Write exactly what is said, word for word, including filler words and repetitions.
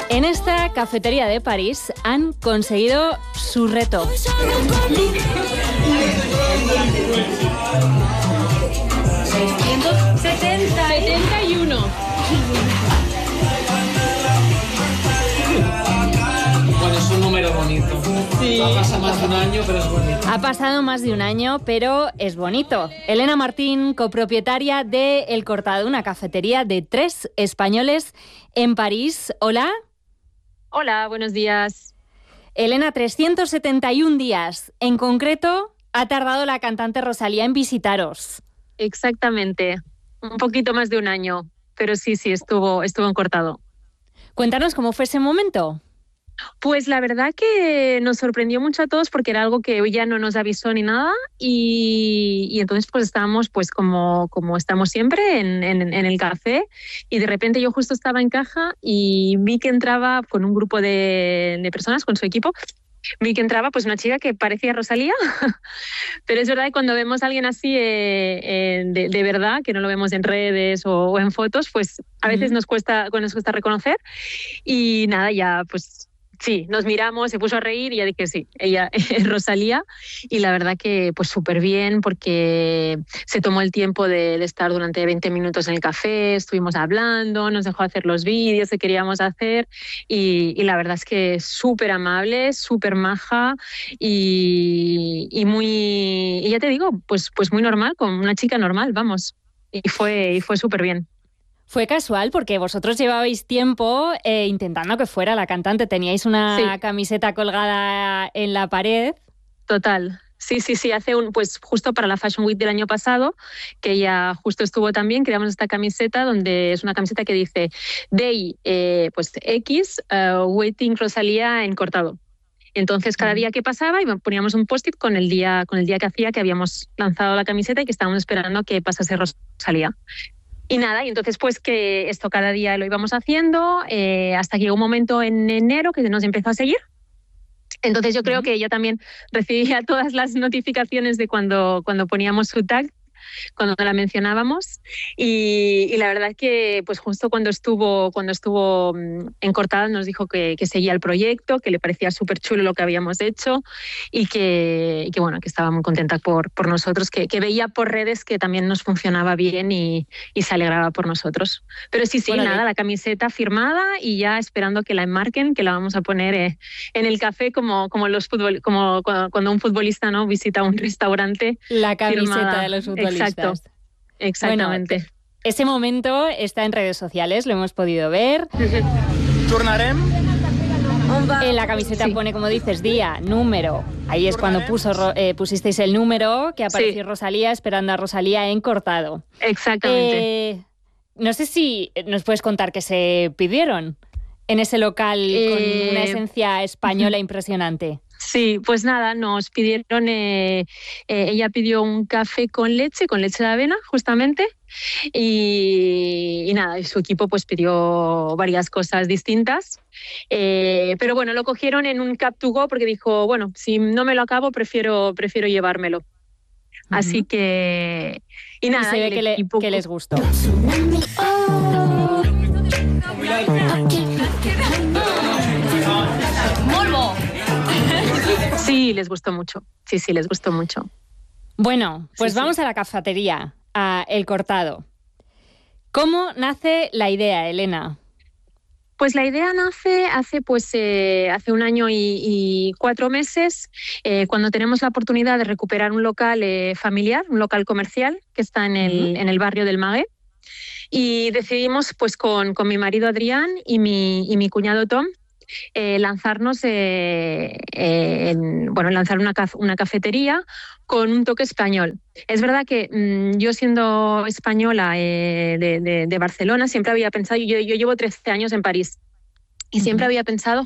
En esta cafetería de París han conseguido su reto. seiscientos setenta y uno. Bueno, es un número bonito. Sí. Ha pasado más de un año, pero es bonito. Ha pasado más de un año, pero es bonito. Elena Martín, copropietaria de El Cortado, una cafetería de tres españoles en París. Hola. Hola, buenos días. Elena, trescientos setenta y un días. En concreto, ha tardado la cantante Rosalía en visitaros. Exactamente. Un poquito más de un año, pero sí, sí, estuvo, estuvo en Cortado. Cuéntanos cómo fue ese momento. Pues la verdad que nos sorprendió mucho a todos porque era algo que ella no nos avisó ni nada y, y entonces pues estábamos pues como, como estamos siempre en, en, en el café y de repente yo justo estaba en caja y vi que entraba con un grupo de, de personas, con su equipo, vi que entraba pues una chica que parecía Rosalía, pero es verdad que cuando vemos a alguien así eh, eh, de, de verdad, que no lo vemos en redes o, o en fotos, pues a veces nos cuesta, nos cuesta reconocer y nada, ya pues... Sí, nos miramos, se puso a reír y ya dije sí, ella es Rosalía y la verdad que pues súper bien porque se tomó el tiempo de, de estar durante veinte minutos en el café, estuvimos hablando, nos dejó hacer los vídeos que queríamos hacer y, y la verdad es que súper amable, súper maja y, y muy, y ya te digo, pues, pues muy normal, como una chica normal, vamos, y fue, y fue súper bien. Fue casual porque vosotros llevabais tiempo eh, intentando que fuera la cantante. Teníais una sí. camiseta colgada en la pared. Total. Sí, sí, sí. Hace un, pues justo para la Fashion Week del año pasado, que ella justo estuvo también, creamos esta camiseta donde es una camiseta que dice Day, eh, pues X, uh, Waiting Rosalía en Cortado. Entonces, cada día que pasaba, poníamos un post-it con el día, con el día que hacía que habíamos lanzado la camiseta y que estábamos esperando que pasase Rosalía. Y nada, y entonces pues que esto cada día lo íbamos haciendo eh, hasta que llegó un momento en enero que nos empezó a seguir. Entonces yo creo que ella también recibía todas las notificaciones de cuando, cuando poníamos su tag, cuando la mencionábamos y, y la verdad que pues justo cuando estuvo cuando estuvo en Cortada nos dijo que, que seguía el proyecto, que le parecía súper chulo lo que habíamos hecho y que, y que bueno, que estaba muy contenta por, por nosotros, que, que veía por redes que también nos funcionaba bien y, y se alegraba por nosotros. Pero sí, sí, bueno, nada, la camiseta firmada y ya esperando que la enmarquen, que la vamos a poner eh, en el café como, como, los futbol, como cuando un futbolista no visita un restaurante. La camiseta firmada. De los futbolistas. Exacto, exactamente. Bueno, ese momento está en redes sociales, lo hemos podido ver. Tornarem. En la camiseta sí. Pone, como dices, día, número. Ahí es cuando puso, eh, pusisteis el número, que apareció sí. Rosalía, esperando a Rosalía en Cortado. Exactamente. Eh, no sé si nos puedes contar qué se pidieron en ese local eh... con una esencia española impresionante. Sí, pues nada, nos pidieron, eh, eh, ella pidió un café con leche, con leche de avena, justamente, y, y nada, y su equipo pues pidió varias cosas distintas, eh, pero bueno, lo cogieron en un Cup to Go porque dijo, bueno, si no me lo acabo, prefiero, prefiero llevármelo. Uh-huh. Así que, y nada. Y se ve que, le, que les gustó. ¡Molvo! Sí, les gustó mucho. Sí, sí, les gustó mucho. Bueno, pues sí, vamos sí. a la cafetería, a El Cortado. ¿Cómo nace la idea, Elena? Pues la idea nace hace, pues, eh, hace un año y, y cuatro meses, eh, cuando tenemos la oportunidad de recuperar un local eh, familiar, un local comercial que está en el, uh-huh. en el barrio del Magué. Y decidimos, pues, con, con mi marido Adrián y mi, y mi cuñado Tom, Eh, lanzarnos, eh, eh, en, bueno, lanzar una, caf- una cafetería con un toque español. Es verdad que mmm, yo siendo española eh, de, de, de Barcelona siempre había pensado, yo, yo llevo trece años en París y siempre uh-huh. había pensado